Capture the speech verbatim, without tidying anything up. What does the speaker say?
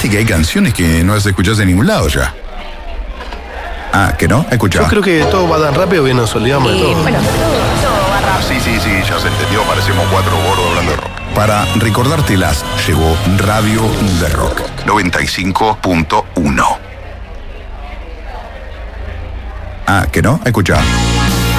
viste que hay canciones que no las escuchás en ningún lado ya. Ah, ¿que no? Escuchá. Yo creo que todo va tan rápido que nos olvidamos de Y todo. bueno, todo, todo va rápido. Sí, sí, sí, ya se entendió, parecemos cuatro gordos hablando de rock. Para recordártelas, llegó Radio de Rock noventa y cinco punto uno. Ah, ¿que no? Escuchá.